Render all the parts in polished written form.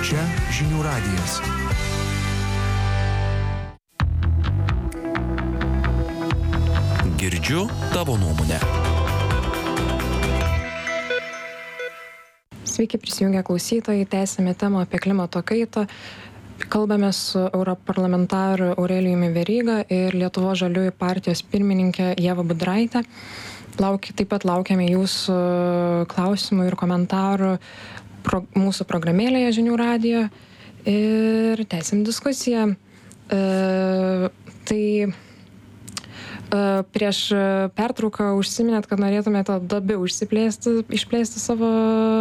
Čia žinių radijas. Girdžiu tavo nuomonę. Sveiki prisijungę klausytojai, tęsime temą apie klimato kaitą. Kalbame su europarlamentaru Aurelijumi Veryga ir Lietuvos žaliųjų partijos pirmininkė Ieva Budraitė. Taip pat laukiame jūsų klausimų ir komentarų mūsų programėlėje žinių radijo ir tęsim diskusiją. Prieš pertrauką užsiminėt, kad norėtumėte labiau išplėsti savo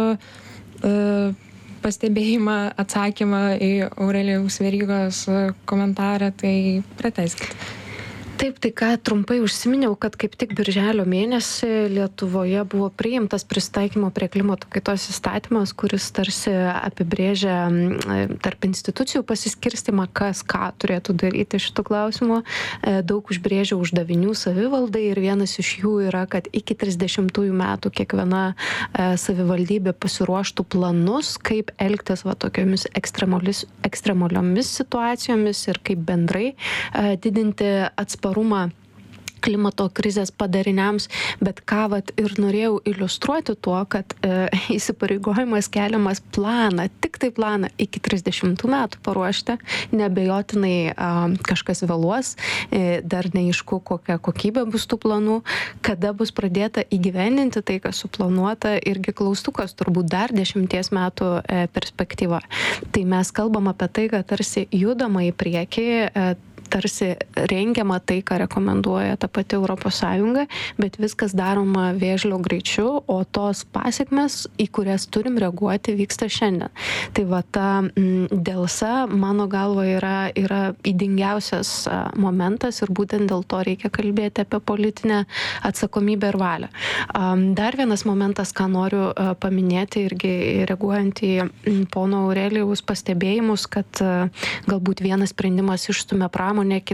pastebėjimą, atsakymą į Aurelijaus Verygos komentarą, tai pratęskite. Taip, tai ką trumpai užsiminiau, kad kaip tik birželio mėnesį Lietuvoje buvo priimtas prisitaikymo prie klimato kaitos įstatymas, kuris tarsi apibrėžia tarp institucijų pasiskirstimą, kas ką turėtų daryti šitų klausimų. Daug užbrėžia uždavinių savivaldai ir vienas iš jų yra, kad iki 30 metų kiekviena savivaldybė pasiruoštų planus, kaip elgtis tokiomis ekstremaliomis situacijomis ir kaip bendrai didinti atsparumą klimato krizės padariniams, bet ką ir norėjau iliustruoti tuo, kad įsipareigojimas keliamas planą, tik tai planą iki 30 metų paruošti, neabejotinai kažkas vėluos, dar neaišku, kokia kokybė bus tų planų, kada bus pradėta įgyvendinti tai, kas suplanuota, irgi klaustukas turbūt dar 10 metų perspektyva. Tai mes kalbam apie tai, kad tarsi judama į priekį, tarsi rengiama tai, ką rekomenduoja ta pati ES, bet viskas daroma vėžlio greičiu, o tos pasekmes, į kurias turim reaguoti, vyksta šiandien. Tai ta dėlsa, mano galva, yra ydingiausias momentas ir būtent dėl to reikia kalbėti apie politinę atsakomybę ir valią. Dar vienas momentas, ką noriu paminėti, irgi reaguojant į pono Aurelijaus pastebėjimus, kad galbūt vienas sprendimas išstumia pramonę,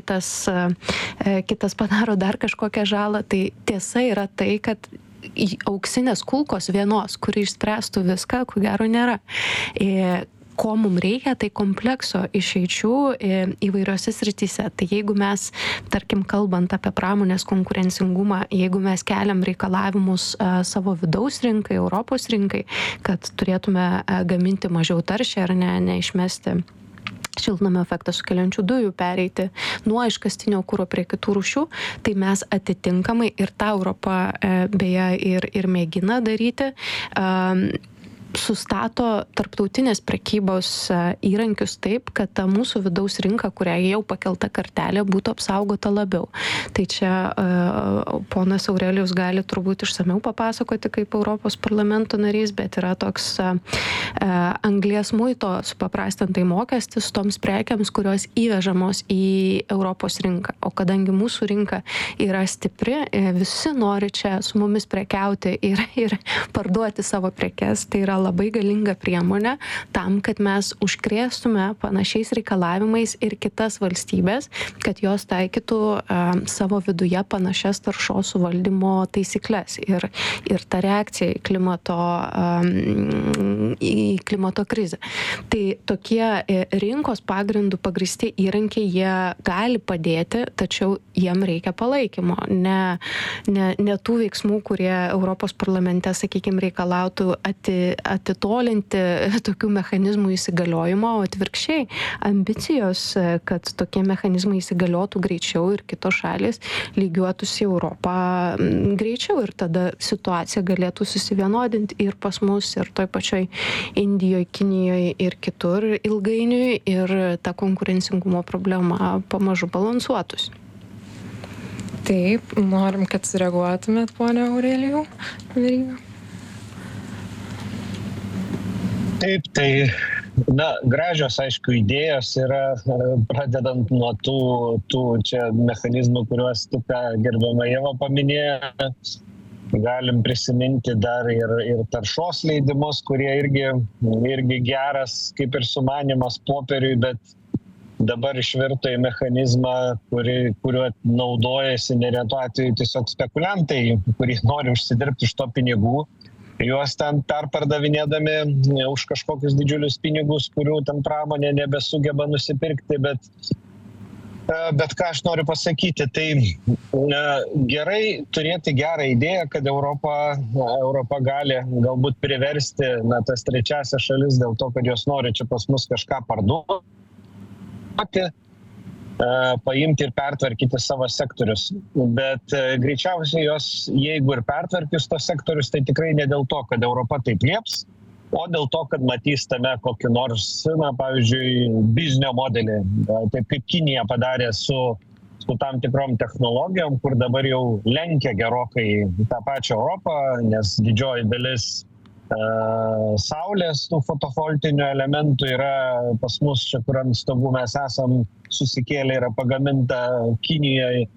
kitas padaro dar kažkokią žalą, tai tiesa yra tai, kad auksinės kulkos vienos, kuri išspręstų viską, ko gero nėra. Ko mums reikia, tai komplekso išeičių įvairiose srityse. Tai jeigu mes, tarkim, kalbant apie pramonės konkurencingumą, jeigu mes keliam reikalavimus savo vidaus rinkai, Europos rinkai, kad turėtume gaminti mažiau taršę ar neišmesti šiltnamio efektą sukeliančių dujų, pereiti nuo iškastinio kuro prie kitų rūšių, tai mes atitinkamai ir tą Europą beje ir mėgina daryti, sustato tarptautinės prekybos įrankius taip, kad ta mūsų vidaus rinka, kurią jau pakelta kartelė, būtų apsaugota labiau. Tai čia ponas Aurelijus gali turbūt išsamiau papasakoti kaip Europos parlamento narys, bet yra toks anglies muito supaprastintai mokestis toms prekiams, kurios įvežamos į Europos rinką. O kadangi mūsų rinka yra stipri, visi nori čia su mumis prekiauti ir parduoti savo prekes, tai yra labai galinga priemonė tam, kad mes užkrėstume panašiais reikalavimais ir kitas valstybės, kad jos taikytų savo viduje panašias taršos suvaldymo taisyklės ir ta reakcija į klimato krizę. Tai tokie rinkos pagrindų pagrįsti įrankiai, jie gali padėti, tačiau jiem reikia palaikymo. Ne tų veiksmų, kurie Europos parlamente, sakykime, reikalautų atitolinti tokių mechanizmų įsigaliojimo, o atvirkščiai ambicijos, kad tokie mechanizmai įsigaliotų greičiau ir kitos šalis lygiuotųsi į Europą greičiau ir tada situacija galėtų susivienodinti ir pas mus, ir toj pačioj Indijoje, Kinijoje ir kitur ilgainiui ir ta konkurencingumo problema pamažu balansuotųsi. Taip, norim, kad sureaguotumėt, ponia Aurelijau Veryga. Taip, tai, gražios, aišku, idėjos yra, pradedant nuo tų čia mechanizmų, kuriuos tik gerbiama Ieva paminėjo. Galim prisiminti dar ir taršos leidimus, kurie irgi geras, kaip ir sumanymas popieriui, bet dabar išvirto į mechanizmą, kuriuo naudojasi neretu atveju tiesiog spekuliantai, kurie nori užsidirbti iš to pinigų. juos ten perpardavinėdami už kažkokius didžiulius pinigus, kurių ten pramonė nebesugeba nusipirkti, bet ką aš noriu pasakyti, tai gerai turėti gerą idėją, kad Europa gali galbūt priversti tas trečiasias šalis dėl to, kad jos nori čia pas mus kažką parduoti, paimti ir pertvarkyti savo sektorius. Bet greičiausiai jos, jeigu ir pertvarkius tos sektorius, tai tikrai ne dėl to, kad Europa taip lieps, o dėl to, kad matys tame kokį nors, pavyzdžiui, biznio modelį, taip kaip Kinija padarė su tam tikrom technologijom, kur dabar jau lenkia gerokai tą pačią Europą, nes didžioji dalis saulės tų fotovoltinių elementų yra pas mus, čia kur ant stogų mes esam susikėlę, yra pagaminta Kinijoje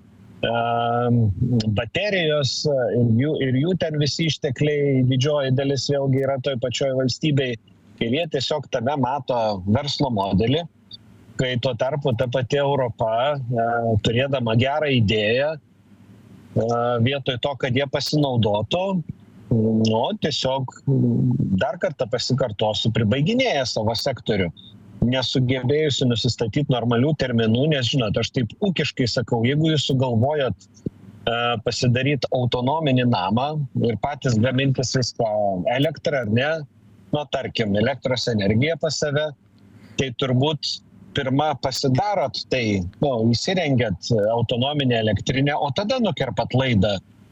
baterijos ir jų ten visi ištekliai, didžioji dalis vėlgi yra toj pačioj valstybei ir jie tiesiog tame mato verslo modelį, kai tuo tarpu ta pati Europa, turėdama gerą idėją, vietoj to, kad jie pasinaudotų, tiesiog dar kartą pasikartosiu, pribaiginėja savo sektorių, nesugebėjusi nusistatyti normalių terminų, nes, žinot, aš taip ūkiškai sakau, jeigu jūs sugalvojat pasidaryti autonominį namą ir patys gamintis viską elektrą ar ne, tarkim, elektros energiją pas save, tai turbūt pirmą pasidarot tai, įsirengiat autonominę elektrinę, o tada nukerpat laidą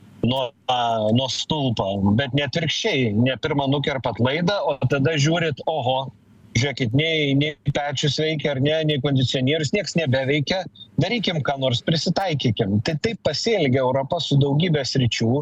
nuo stulpo, bet netvirkščiai, ne pirmą nukerpat laidą, o tada žiūrit, žiūrėkit, nei pečius veikia ar ne, nei kondicionierius, nieks nebeveikia, darykim ką nors, prisitaikykim. Tai taip pasielgia Europa su daugybė sričių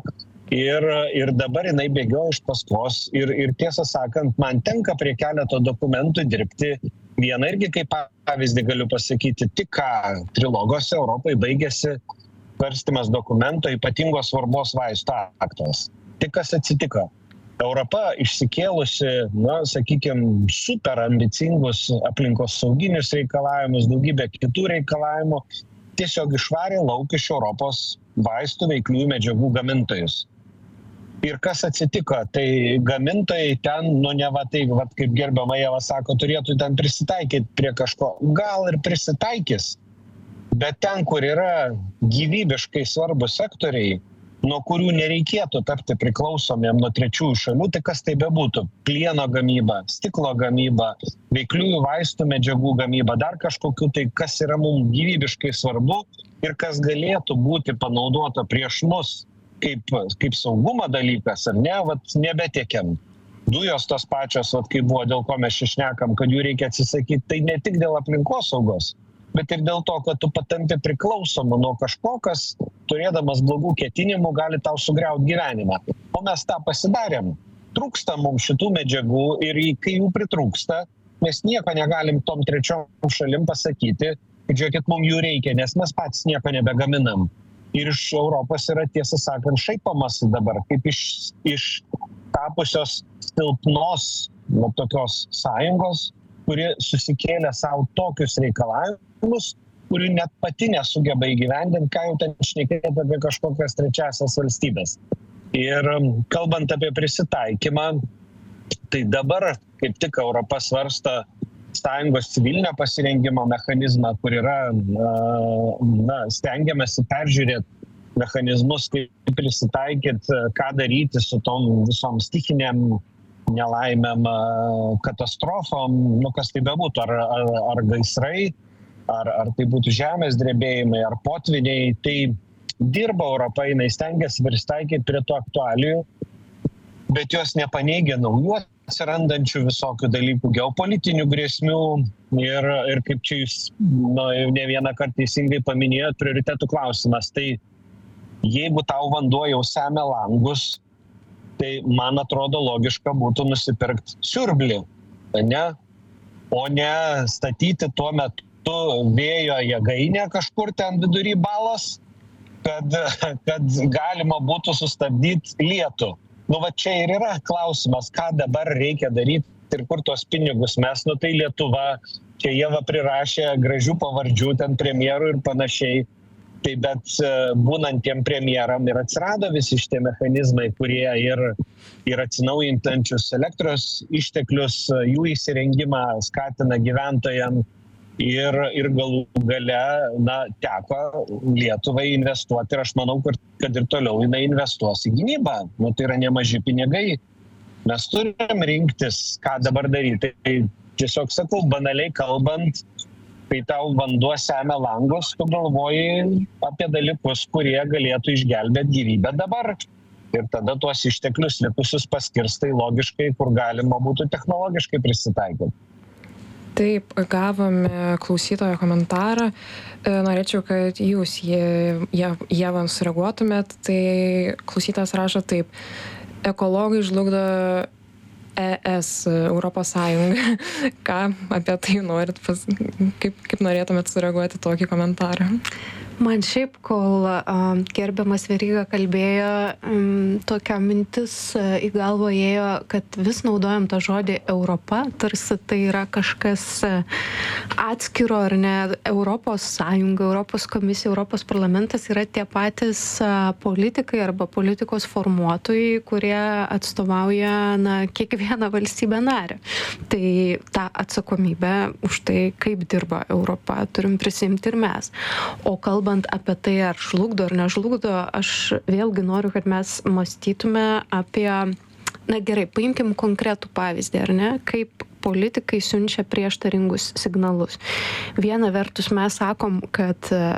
ir dabar jinai bėgioja iš paskos ir tiesą sakant, man tenka prie keleto dokumentų dirbti. Vieną irgi kaip pavyzdį galiu pasakyti, tik ką trilogose Europai baigėsi svarstymas dokumento ypatingos svarbos vaistų aktas. Tik kas atsitiko? Europa išsikėlusi, sakykime, super ambicingus aplinkos sauginius reikalavimus, daugybę kitų reikalavimų, tiesiog išvarė lauk iš Europos vaistų veikliųjų medžiagų gamintojus. Ir kas atsitiko? Tai gamintojai ten, kaip gerbiama Ieva sako, turėtų ten prisitaikyti prie kažko. Gal ir prisitaikys, bet ten, kur yra gyvybiškai svarbus sektoriai, nuo kurių nereikėtų tapti priklausomiem nuo trečiųjų šalių, tai kas tai bebūtų? Plieno gamyba, stiklo gamyba, veikliųjų vaistų medžiagų gamyba, dar kažkokiu tai, kas yra mums gyvybiškai svarbu ir kas galėtų būti panaudota prieš mus kaip saugumo dalykas, ar ne, nebetiekiam. Dujos tos pačios, kaip buvo, dėl ko mes šnekam, kad jų reikia atsisakyti, tai ne tik dėl aplinkosaugos, bet ir dėl to, kad tu patampi priklausomą nuo kažko, kas turėdamas blogų ketinimų gali tau sugriauti gyvenimą. O mes tą pasidarėm. Trūksta mums šitų medžiagų ir kai jų pritrūksta, mes nieko negalim tom trečiom šalim pasakyti, kad žiūrėkit, mums jų reikia, nes mes patys nieko nebegaminam. Ir iš Europos yra, tiesą sakant, šaipamasi dabar, kaip iš tapusios silpnos tokios sąjungos, kuri susikėlė savo tokius reikalavimus, kurių net pati nesugeba įgyvendinti, ką jau ten šnekėti apie kažkokias trečiasias valstybės. Ir kalbant apie prisitaikymą, tai dabar kaip tik Europa svarsto sąjungos civilinio pasirengimo mechanizmą, kur yra stengiamasi peržiūrėti mechanizmus, kaip prisitaikyti, ką daryti su tom visom stichinėm nelaimėm, katastrofom, kas tai bebūtų, ar gaisrai, ar tai būtų žemės drebėjimai, ar potviniai, tai dirba Europa, jinai stengiasi prisitaikyti prie tų aktualijų, bet jos nepaneigia naujų atsirandančių visokių dalykų, geopolitinių grėsmių ir kaip čia jūs ne vieną kartą teisingai paminėjot, prioritetų klausimas. Tai jeigu tau vanduo jau semia langus, tai man atrodo logiška būtų nusipirkti siurblį, ne? O ne statyti tuo metu vėjo jėgainę kažkur ten vidury balos, kad galima būtų sustabdyti lietų. Čia ir yra klausimas, ką dabar reikia daryti ir kur tos pinigus mes. Tai Lietuva, čia Ieva prirašė gražių pavardžių ten premjerų ir panašiai. Tai bet būnant tiem premjeram ir atsirado visi šitie mechanizmai, kurie ir atsinaujintančius elektros išteklius, jų įsirengimą skatina gyventojams ir galų gale, teko Lietuvai investuoti ir aš manau, kad ir toliau jinai investuos į gynybą. Tai yra nemaži pinigai. Mes turim rinktis, ką dabar daryti. Tai tiesiog sakau, banaliai kalbant, kai tau vanduo semia langus, tu galvoji apie dalykus, kurie galėtų išgelbėti gyvybę dabar. Ir tada tuos išteklius likusius paskirstai logiškai, kur galima būtų technologiškai prisitaikyti. Taip, gavome klausytojo komentarą. Norėčiau, kad jūs Ieva sureaguotumėt. Tai klausytojas rašo taip. Ekologai žlugdo ES, Europos Sąjungą. Ką apie tai norit, kaip norėtumėt sureaguoti tokį komentarą? Man šiaip, kol gerbiamas Veryga kalbėjo, tokia mintis į galvą ėjo, kad vis naudojam tą žodį Europa, tarsi tai yra kažkas atskiro, ar ne, Europos Sąjunga, Europos komisija, Europos parlamentas yra tie patys politikai arba politikos formuotojai, kurie atstovauja kiekvieną valstybę narę. Tai tą atsakomybę už tai, kaip dirba Europa, turim prisimti ir mes. O kalbant apie tai, ar žlugdo ar nežlugdo, aš vėlgi noriu, kad mes mąstytume apie, gerai, paimkim konkretų pavyzdį, ar ne, kaip politikai siunčia prieštaringus signalus. Viena vertus mes sakom, kad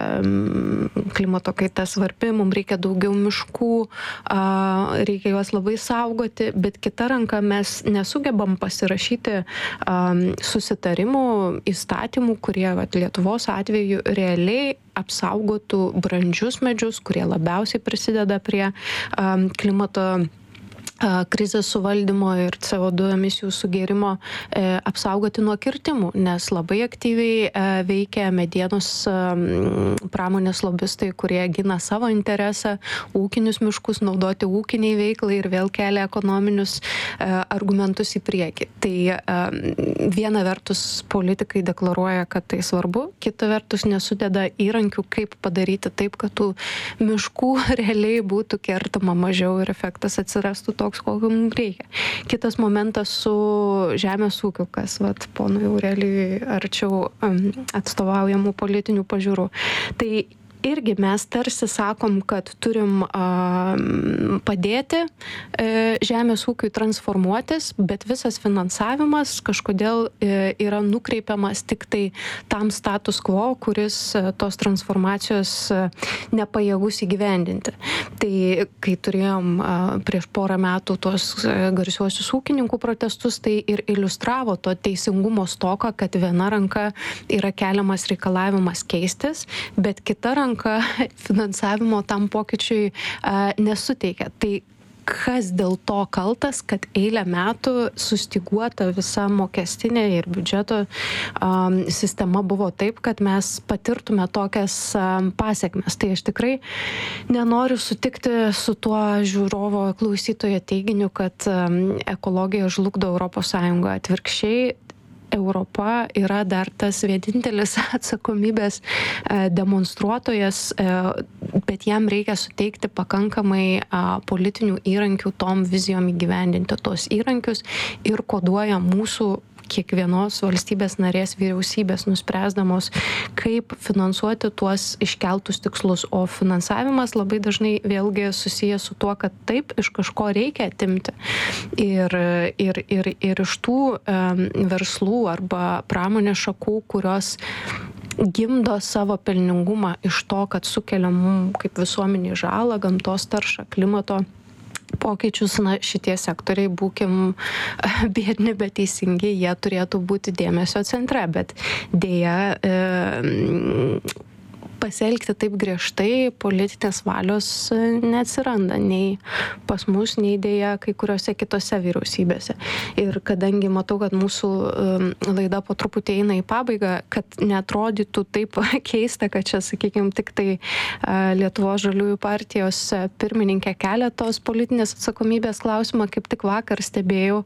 klimato kaita svarbi, mums reikia daugiau miškų, reikia juos labai saugoti, bet kita ranka mes nesugebam pasirašyti susitarimų, įstatymų, kurie Lietuvos atveju realiai apsaugotų brandžius medžius, kurie labiausiai prisideda prie klimato krizės suvaldymo ir CO2 emisijų sugėrimo, apsaugoti nuo kirtimų, nes labai aktyviai veikia medienos pramonės lobistai, kurie gina savo interesą, ūkinius miškus naudoti ūkiniai veiklai ir vėl kelia ekonominius argumentus į priekį. Tai viena vertus politikai deklaruoja, kad tai svarbu, kita vertus nesudeda įrankių, kaip padaryti taip, kad tų miškų realiai būtų kertama mažiau ir efektas atsirastų toks, kokio mums reikia. Kitas momentas su žemės ūkiu, kas ponui Aurelijui arčiau atstovaujamų politinių pažiūrų. Tai irgi mes tarsi sakom, kad turim padėti žemės ūkiui transformuotis, bet visas finansavimas kažkodėl yra nukreipiamas tik tai tam status quo, kuris tos transformacijos nepajėgus įgyvendinti. Tai kai turėjom prieš porą metų tos garsiuosius ūkininkų protestus, tai ir iliustravo to teisingumo stoką, kad viena ranka yra keliamas reikalavimas keistis, bet kita ranka finansavimo tam pokyčiui nesuteikia. Tai kas dėl to kaltas, kad eilę metų sustyguota visa mokestinė ir biudžeto sistema buvo taip, kad mes patirtume tokias pasekmes. Tai aš tikrai nenoriu sutikti su tuo žiūrovo klausytojo teiginiu, kad ekologija žlugdo Europos Sąjungą. Atvirkščiai, Europa yra dar tas vienintelis atsakomybės demonstruotojas, bet jam reikia suteikti pakankamai politinių įrankių tom vizijom įgyvendinti tos įrankius ir koduoja mūsų kiekvienos valstybės narės vyriausybės nuspręsdamos, kaip finansuoti tuos iškeltus tikslus. O finansavimas labai dažnai vėlgi susijęs su tuo, kad taip iš kažko reikia atimti. Ir iš tų verslų arba pramonės šakų, kurios gimdo savo pelningumą iš to, kad sukelia mums kaip visuomenį žalą, gamtos taršą, klimato pokyčius, šitie sektoriai, būkim biedni, bet teisingi, jie turėtų būti dėmesio centre, bet dėja pasielgti taip griežtai politinės valios neatsiranda nei pas mus, nei dėja kai kuriuose kitose vyriausybėse. Ir kadangi matau, kad mūsų laida po truputį eina į pabaigą, kad neatrodytų taip keista, kad čia, sakykime, tik tai Lietuvos žaliųjų partijos pirmininkė kelia tos politinės atsakomybės klausimą, kaip tik vakar stebėjau,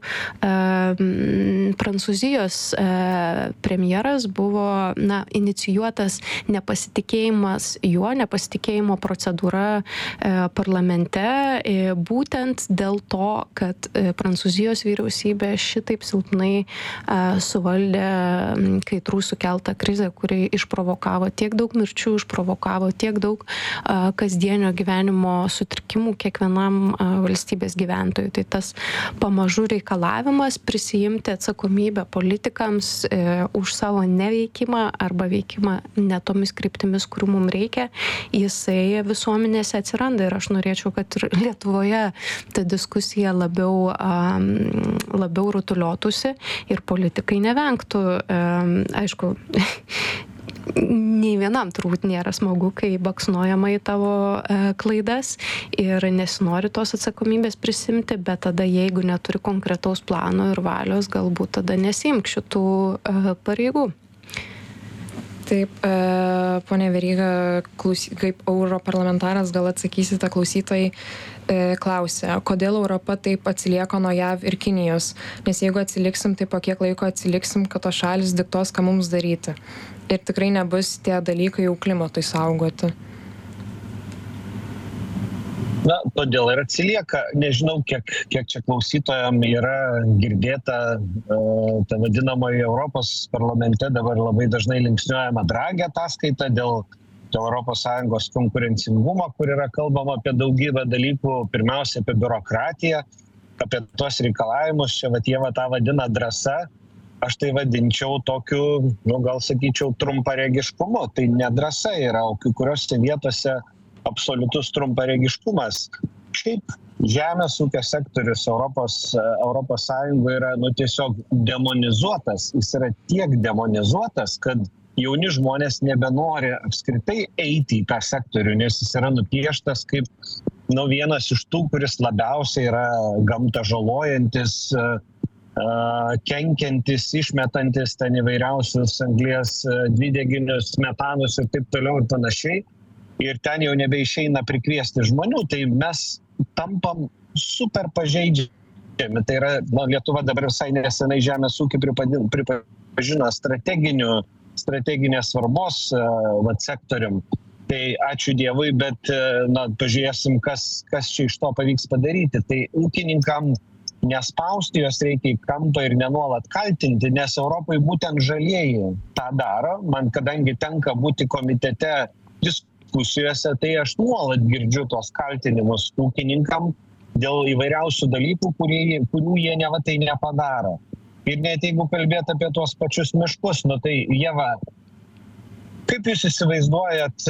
Prancūzijos premjeras buvo inicijuotas nepasitikėjimo nepasitikėjimas juo, nepasitikėjimo procedūra parlamente, būtent dėl to, kad Prancūzijos vyriausybė šitaip silpnai suvaldė kaitrų sukeltą krizę, kuri išprovokavo tiek daug mirčių, išprovokavo tiek daug kasdienio gyvenimo sutrikimų kiekvienam valstybės gyventojui. Tai tas pamažu reikalavimas prisijimti atsakomybę politikams už savo neveikimą arba veikimą ne tomis kryptimis, kurių mums reikia, jisai visuomenėse atsiranda ir aš norėčiau, kad ir Lietuvoje ta diskusija labiau rutuliotųsi ir politikai nevengtų. Aišku, nei vienam turbūt nėra smagu, kai baksnojama į tavo klaidas ir nesinori tos atsakomybės prisimti, bet tada jeigu neturi konkretaus plano ir valios, galbūt tada nesiimk šitų pareigų. Taip, ponė Veryga, kaip europarlamentaras gal atsakysite, klausytojai klausė, kodėl Europa taip atsilieka nuo JAV ir Kinijos, nes jeigu atsiliksim, tai po kiek laiko atsiliksim, kad tos šalis diktuos, ką mums daryti. Ir tikrai nebus tie dalykai jau klimatui saugoti. Na, todėl ir atsilieka. Nežinau, kiek čia klausytojams yra girdėta ta vadinamoji Europos parlamente dabar labai dažnai linksniuojama Draghi ataskaita dėl ES konkurencingumo, kur yra kalbama apie daugybę dalykų, pirmiausia apie biurokratiją, apie tos reikalavimus, čia jie tą vadina drąsa. Aš tai vadinčiau tokiu, gal sakyčiau, trumparegiškumu. Tai nedrąsa yra, o kai kuriuose vietose absoliutus trumparegiškumas. Šiaip žemės ūkio sektorius Europos Sąjungoje yra tiesiog demonizuotas. Jis yra tiek demonizuotas, kad jauni žmonės nebenori apskritai eiti į tą sektorių, nes jis yra nupieštas kaip vienas iš tų, kuris labiausiai yra gamtą žalojantis, kenkiantis, išmetantis ten įvairiausius anglies dvideginius, metanus ir taip toliau ir panašiai. Ir ten jau nebeišeina prikviesti žmonių, tai mes tampam super pažeidžiami. Tai yra, Lietuva dabar visai nesenai žemės ūkį pripažino strateginės svarbos sektorium. Tai ačiū Dievui, bet pažiūrėsim, kas čia iš to pavyks padaryti. Tai ūkininkam nespausti jos reikia į kampą ir nenuolat kaltinti, nes Europai būtent žalieji tą daro. Man kadangi tenka būti komitete diskusijose, tai aš nuolat girdžiu tos kaltinimus ūkininkam dėl įvairiausių dalykų, kurių jie neva tai nepadaro. Ir net jeigu kalbėt apie tuos pačius miškus, tai Ieva, kaip jūs įsivaizduojat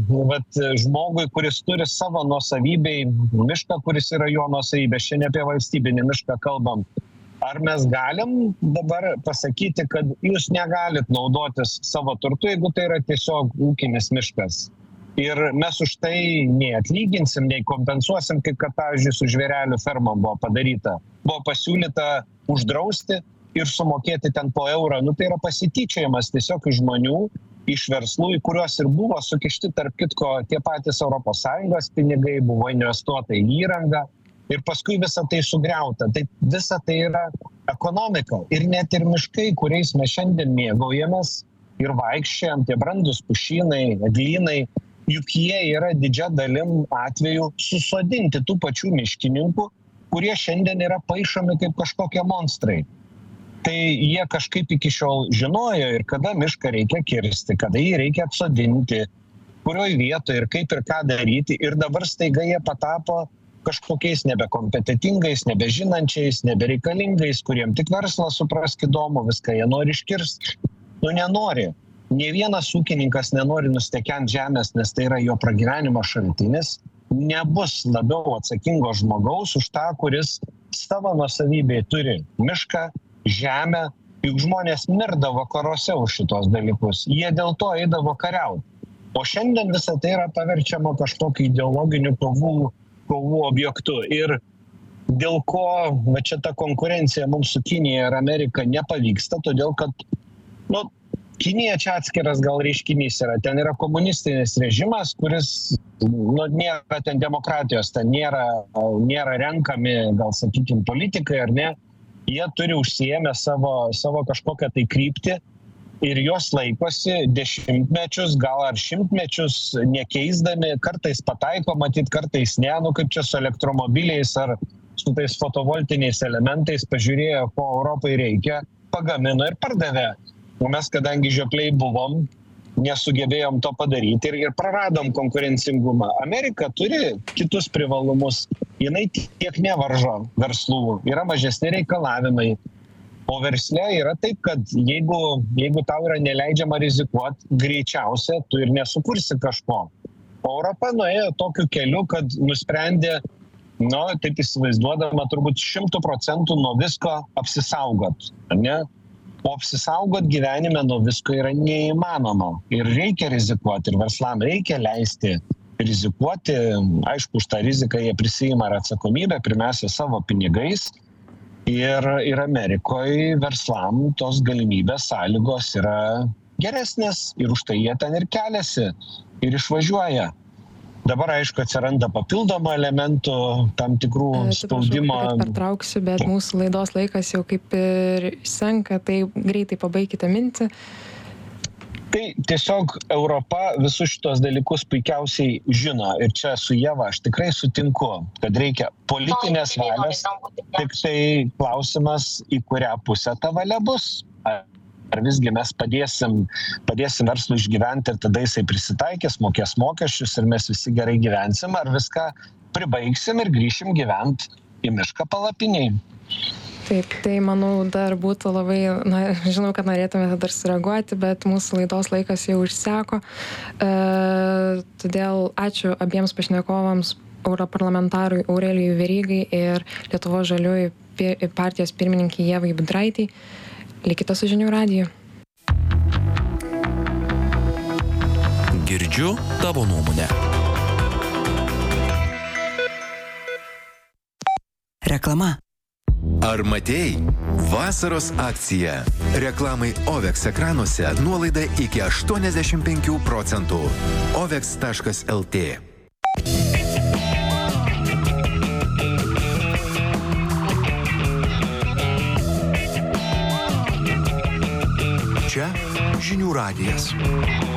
žmogui, kuris turi savo nuosavybei mišką, kuris yra jo nuosavybė, šiandien apie valstybinį mišką kalbam, ar mes galim dabar pasakyti, kad jūs negalit naudotis savo turtu, jeigu tai yra tiesiog ūkinis miškas? Ir mes už tai nei atlyginsim, nei kompensuosim, kaip kad, pavyzdžiui, su žvėrelių ferma buvo padaryta. Buvo pasiūlyta uždrausti ir sumokėti ten po eurą. Tai yra pasityčiojimas tiesiog iš žmonių, iš verslų, į kuriuos ir buvo sukišti, tarp kitko, tie patys ES pinigai, buvo investuota į įrangą ir paskui visa tai sugriauta. Tai visa tai yra ekonomika. Ir net ir miškai, kuriais mes šiandien mėgaujamės ir vaikščiam, tie brandus pušynai, eglynai, juk jie yra didžia dalim atvejų susodinti tų pačių miškininkų, kurie šiandien yra paišomi kaip kažkokie monstrai. Tai jie kažkaip iki šiol žinojo ir kada mišką reikia kirsti, kada jį reikia atsodinti, kurioje vietoje ir kaip ir ką daryti. Ir dabar staiga jie patapo kažkokiais nebekompetentingais, nebežinančiais, nebereikalingais, kuriem tik verslas suprask įdomu, viską jie nori iškirsti. Nenori. Nė vienas ūkininkas nenori nustekent žemės, nes tai yra jo pragyvenimo šaltinis. Nebus labiau atsakingo žmogaus už tą, kuris savo nuosavybėje turi mišką, žemę, juk žmonės mirdavo karuose už šitos dalykus. Jie dėl to eidavo kariauti. O šiandien visą tai yra paverčiama kažkokiu ideologiniu kovų objektu. Ir dėl ko čia ta konkurencija mums su Kinija ir Amerika nepavyksta, todėl kad Kinija čia atskiras gal reiškinys yra. Ten yra komunistinis režimas, kuris nėra ten demokratijos, ten nėra renkami, gal sakykime, politikai ar ne. Jie turi užsiėmę savo kažkokią tai kryptį, ir jos laikosi dešimtmečius, gal ar šimtmečius nekeisdami, kartais pataiko, matyt, kartais ne, kaip čia su elektromobiliais ar su tais fotovoltiniais elementais, pažiūrėjo, ko Europai reikia, pagamino ir pardavė. O mes, kadangi žiopliai buvom, nesugebėjom to padaryti ir praradom konkurencingumą. Amerika turi kitus privalumus, jinai tiek nevaržo verslų, yra mažesni reikalavimai. O versle yra taip, kad jeigu tau yra neleidžiama rizikuoti, greičiausia tu ir nesukursi kažko. O Europa nuėjo tokiu keliu, kad nusprendė, taip įsivaizduodama, turbūt 100% nuo visko apsisaugot, ne? O apsisaugot gyvenime nuo visko yra neįmanoma. Ir reikia rizikuoti, ir verslam reikia leisti rizikuoti. Aišku, už tą riziką jie prisiima ir atsakomybę, pirmiausia, savo pinigais. Ir Amerikoje verslam tos galimybės sąlygos yra geresnės ir už tai jie ten ir keliasi ir išvažiuoja. Dabar, aišku, atsiranda papildomų elementų, tam tikrų spaudimo. Atsiprašau, kad pertrauksiu, bet mūsų laidos laikas jau kaip ir senka, tai greitai pabaikite mintį. Tai tiesiog Europa visus šitos dalykus puikiausiai žino ir čia su Ieva aš tikrai sutinku, kad reikia politinės valios, tik tai klausimas, į kurią pusę ta valia bus. Ar visgi mes padėsim verslui išgyventi ir tada jisai prisitaikys, mokės mokesčius ir mes visi gerai gyvensim, ar viską pribaigsim ir grįšim gyventi į mišką palapiniai. Taip, tai manau dar būtų labai, žinau, kad norėtumėte dar sureaguoti, bet mūsų laidos laikas jau išseko. Todėl ačiū abiems pašnekovams, europarlamentarui Aurelijui Verygai ir Lietuvos žaliųjų partijos pirmininkai Ievai Budraitei. Likite su Žinių radiju. Girdžiu tavo nuomonę. Reklama. Ar matei? Vasaros akcija. Reklamai OVEX ekranuose nuolaida iki 85%. OVEX.lt. Čia Žinių radijas.